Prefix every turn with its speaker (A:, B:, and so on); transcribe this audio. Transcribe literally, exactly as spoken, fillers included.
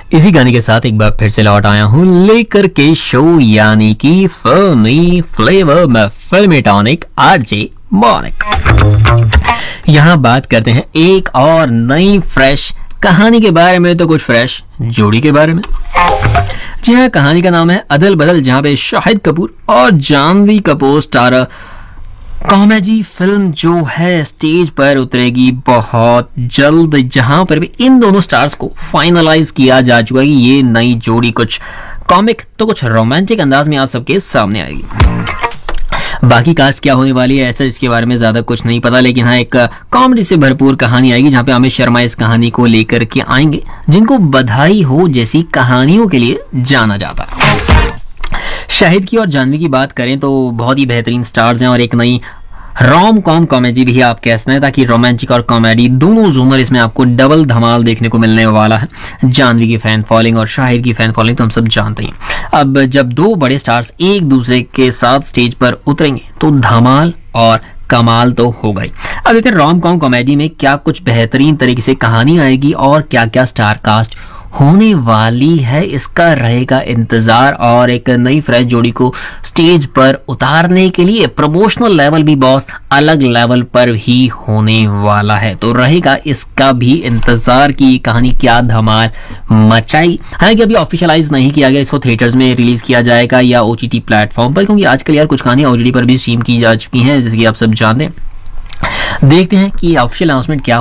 A: इसी गाने के साथ एक बार फिर से लौट आया हूँ लेकर के शो यानी कि फिल्मी फ्लेवर में फिल्मी टॉनिक आरजे मॉनिक। यहाँ बात करते हैं एक और नई फ्रेश कहानी के बारे में, तो कुछ फ्रेश जोड़ी के बारे में। जी हाँ, कहानी का नाम है अदल बदल, जहाँ पे शाहिद कपूर और Janhvi Kapoor star comedy film जो है स्टेज पर उतरेगी बहुत जल्द, जहां पर भी इन दोनों स्टार्स को फाइनलाइज किया जा चुका है कि ये नई जोड़ी कुछ कॉमिक तो कुछ रोमांटिक अंदाज में आप सबके सामने आएगी। बाकी कास्ट क्या होने वाली है ऐसा इसके बारे में ज्यादा कुछ नहीं पता, लेकिन हाँ एक कॉमेडी से भरपूर कहानी आएगी जहां पे अमित शर्मा इस कहानी को लेकर के आएंगे, जिनको बधाई हो जैसी कहानियों के लिए जाना जाता है। शाहिद की और जानवी की बात करें तो बहुत ही बेहतरीन स्टार्स हैं और एक नई रोम कॉम कॉमेडी भी आप कह सकते हैं, ताकि रोमांटिक और कॉमेडी दोनों जोनर इसमें आपको डबल धमाल देखने को मिलने वाला है। जानवी की फैन फॉलोइंग और शाहिद की फैन फॉलोइंग तो हम सब जानते हैं। अब जब दो बड़े स्टार्स एक दूसरे के साथ स्टेज पर उतरेंगे तो धमाल और कमाल तो होगा ही। अब देखते हैं रोम कॉम कॉमेडी में क्या कुछ बेहतरीन तरीके से कहानी आएगी और क्या क्या स्टार कास्ट होने वाली है, इसका रहेगा इंतजार। और एक नई फ्रेश जोड़ी को स्टेज पर उतारने के लिए प्रमोशनल लेवल भी बॉस अलग लेवल पर ही होने वाला है, तो रहेगा इसका भी इंतजार कि कहानी क्या धमाल मचाई। हालांकि अभी ऑफिशियलाइज नहीं किया गया इसको थिएटर्स में रिलीज किया जाएगा या ओटीटी प्लेटफॉर्म पर, क्योंकि आजकल यार कुछ कहानियां ओटीटी पर भी स्ट्रीम की जा चुकी हैं जैसे कि आप सब जानते हैं। देखते हैं कि ऑफिशियल अनाउंसमेंट क्या